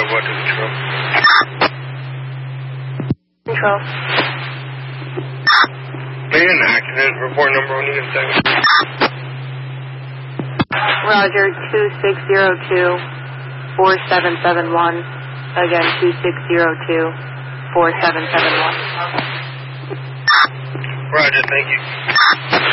what to control? Control. Maybe an accident report number when you get a second. Roger, 2602-4771. Again, 2602-4771. Roger, thank you.